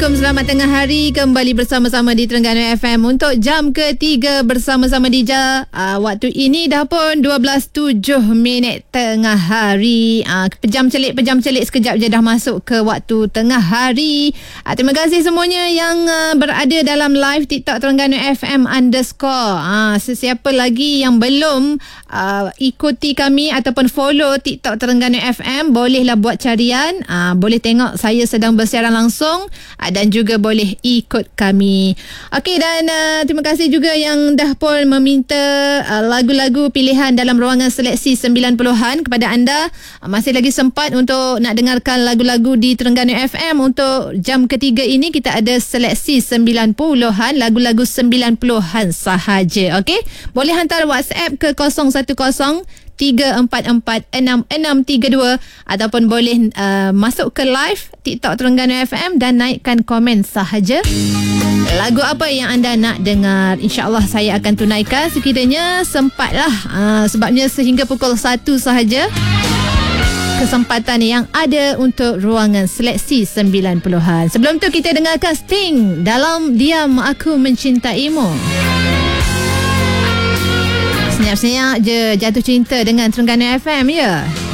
Assalamualaikum, selamat tengah hari. Kembali bersama-sama di Terengganu FM untuk jam ketiga bersama-sama Dija. Waktu ini dah pun 12.07 tengah hari. Pejam celik sekejap je dah masuk ke waktu tengah hari. Terima kasih semuanya yang berada dalam live TikTok Terengganu FM _ Sesiapa lagi yang belum ikuti kami ataupun follow TikTok Terengganu FM, bolehlah buat carian. Boleh tengok saya sedang bersiaran langsung dan juga boleh ikut kami. Okey, dan terima kasih juga yang dah pun meminta lagu-lagu pilihan dalam ruangan seleksi 90-an kepada anda. Masih lagi sempat untuk nak dengarkan lagu-lagu di Terengganu FM. Untuk jam ketiga ini kita ada seleksi 90-an, lagu-lagu 90-an sahaja. Okey, boleh hantar WhatsApp ke 0103446632 ataupun boleh masuk ke live TikTok Terengganu FM dan naikkan komen sahaja. Lagu apa yang anda nak dengar, InsyaAllah saya akan tunaikan sekiranya sempatlah. Sebabnya sehingga pukul 1 sahaja kesempatan yang ada untuk ruangan seleksi 90-an. Sebelum tu kita dengarkan Sting dalam Diam Aku Mencintaimu. Senyap-senyap je jatuh cinta dengan Terengganu FM, ya.